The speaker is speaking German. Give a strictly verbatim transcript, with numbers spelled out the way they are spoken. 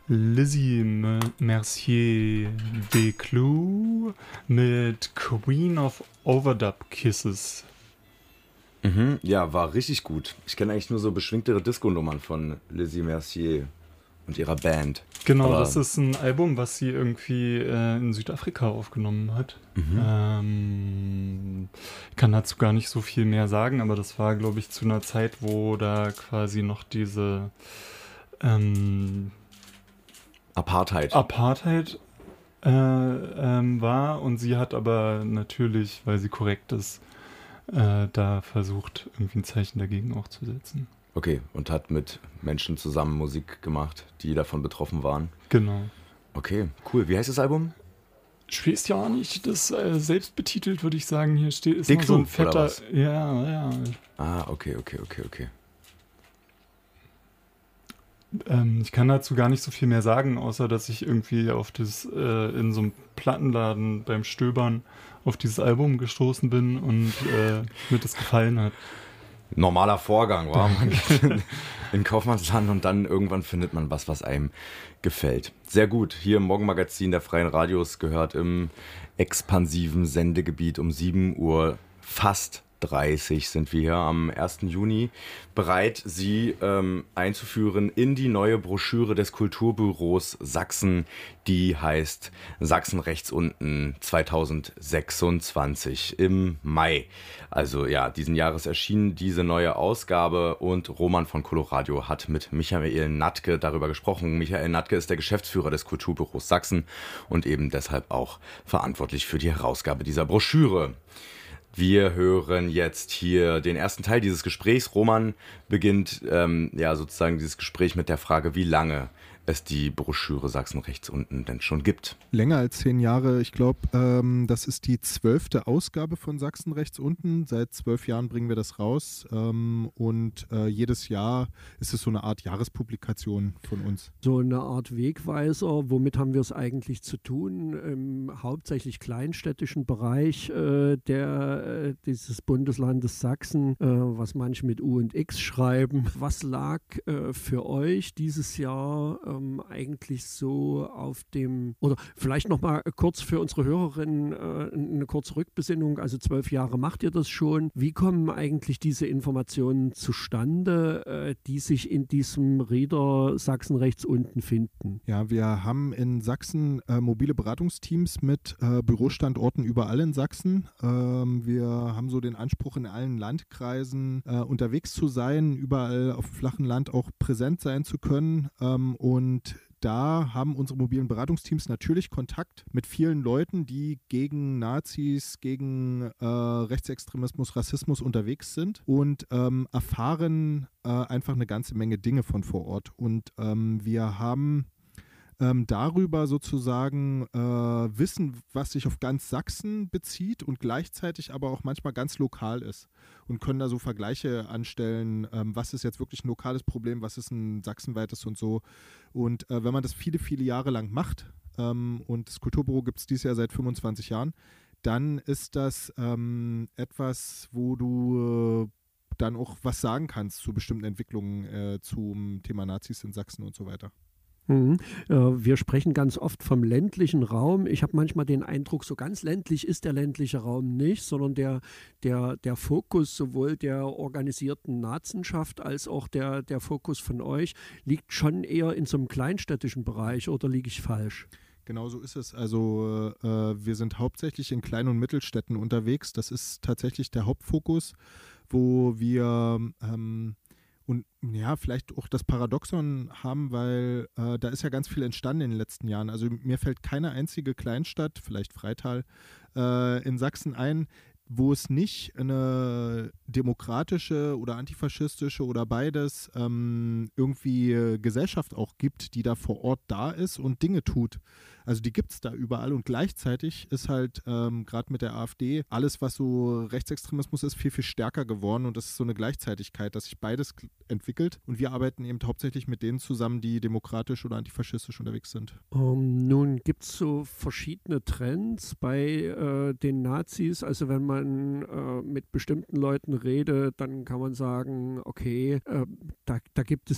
Lizzie M- Mercier Desclous mit Queen of Overdub Kisses. Mhm, ja, war richtig gut. Ich kenne eigentlich nur so beschwingtere Disco-Nummern von Lizzie Mercier und ihrer Band. Genau, Aber, das ist ein Album, was sie irgendwie äh, in Südafrika aufgenommen hat. mhm. Ähm, ich kann dazu gar nicht so viel mehr sagen, aber das war, glaube ich, zu einer Zeit, wo da quasi noch diese ähm, Apartheid. Apartheid äh, ähm, war, und sie hat aber natürlich, weil sie korrekt ist, äh, da versucht, irgendwie ein Zeichen dagegen auch zu setzen. Okay, und hat mit Menschen zusammen Musik gemacht, die davon betroffen waren. Genau. Okay, cool. Wie heißt das Album? Ich weiß ja nicht, das äh, selbst betitelt, würde ich sagen. Hier steht, ist Dick noch so ein Clue, oder fetter. was? Ja, ja. Ah, okay, okay, okay, okay. Ähm, ich kann dazu gar nicht so viel mehr sagen, außer dass ich irgendwie auf das, äh, in so einem Plattenladen beim Stöbern auf dieses Album gestoßen bin und äh, mir das gefallen hat. Normaler Vorgang, war. Man geht in, in Kaufmannsland und dann irgendwann findet man was, was einem gefällt. Sehr gut. Hier im Morgenmagazin der Freien Radios gehört im expansiven Sendegebiet um sieben Uhr fast dreißig sind wir hier am ersten Juni bereit, Sie ähm, einzuführen in die neue Broschüre des Kulturbüros Sachsen, die heißt Sachsen rechts unten zweitausendsechsundzwanzig im Mai. Also ja, diesen Jahres erschien diese neue Ausgabe und Roman von Coloradio hat mit Michael Natke darüber gesprochen. Michael Natke ist der Geschäftsführer des Kulturbüros Sachsen und eben deshalb auch verantwortlich für die Herausgabe dieser Broschüre. Wir hören jetzt hier den ersten Teil dieses Gesprächs. Roman beginnt ähm, ja sozusagen dieses Gespräch mit der Frage, wie lange es die Broschüre Sachsen rechts unten denn schon gibt. Länger als zehn Jahre. Ich glaube, ähm, das ist die zwölfte Ausgabe von Sachsen rechts unten. Seit zwölf Jahren bringen wir das raus. Ähm, und äh, jedes Jahr ist es so eine Art Jahrespublikation von uns. So eine Art Wegweiser. Womit haben wir es eigentlich zu tun? Im hauptsächlich kleinstädtischen Bereich äh, der, äh, dieses Bundeslandes Sachsen, äh, was manche mit U und X schreiben. Was lag äh, für euch dieses Jahr äh, eigentlich so auf dem, oder vielleicht nochmal kurz für unsere Hörerinnen äh, eine kurze Rückbesinnung, also zwölf Jahre macht ihr das schon. Wie kommen eigentlich diese Informationen zustande, äh, die sich in diesem Reader Sachsen rechts unten finden? Ja, wir haben in Sachsen äh, mobile Beratungsteams mit äh, Bürostandorten überall in Sachsen. Ähm, wir haben so den Anspruch, in allen Landkreisen äh, unterwegs zu sein, überall auf dem flachen Land auch präsent sein zu können. Ähm, und Und da haben unsere mobilen Beratungsteams natürlich Kontakt mit vielen Leuten, die gegen Nazis, gegen äh, Rechtsextremismus, Rassismus unterwegs sind und ähm, erfahren äh, einfach eine ganze Menge Dinge von vor Ort. Und ähm, wir haben ähm, darüber sozusagen äh, Wissen, was sich auf ganz Sachsen bezieht und gleichzeitig aber auch manchmal ganz lokal ist. Und können da so Vergleiche anstellen, ähm, was ist jetzt wirklich ein lokales Problem, was ist ein sachsenweites und so. Und äh, wenn man das viele, viele Jahre lang macht, ähm, und das Kulturbüro gibt es dieses Jahr seit fünfundzwanzig Jahren, dann ist das ähm, etwas, wo du äh, dann auch was sagen kannst zu bestimmten Entwicklungen äh, zum Thema Nazis in Sachsen und so weiter. Mhm. Äh, wir sprechen ganz oft vom ländlichen Raum. Ich habe manchmal den Eindruck, so ganz ländlich ist der ländliche Raum nicht, sondern der, der, der Fokus sowohl der organisierten Nazenschaft als auch der, der Fokus von euch liegt schon eher in so einem kleinstädtischen Bereich, oder liege ich falsch? Genau so ist es. Also äh, wir sind hauptsächlich in Klein- und Mittelstädten unterwegs. Das ist tatsächlich der Hauptfokus, wo wir ähm, und ja, vielleicht auch das Paradoxon haben, weil äh, da ist ja ganz viel entstanden in den letzten Jahren. Also mir fällt keine einzige Kleinstadt, vielleicht Freital, äh, in Sachsen ein, wo es nicht eine demokratische oder antifaschistische oder beides ähm, irgendwie Gesellschaft auch gibt, die da vor Ort da ist und Dinge tut. Also die gibt es da überall und gleichzeitig ist halt ähm, gerade mit der AfD alles, was so Rechtsextremismus ist, viel, viel stärker geworden und das ist so eine Gleichzeitigkeit, dass sich beides entwickelt und wir arbeiten eben hauptsächlich mit denen zusammen, die demokratisch oder antifaschistisch unterwegs sind. Um, nun gibt es so verschiedene Trends bei äh, den Nazis, also wenn man äh, mit bestimmten Leuten redet, dann kann man sagen, okay, äh, da, da gibt es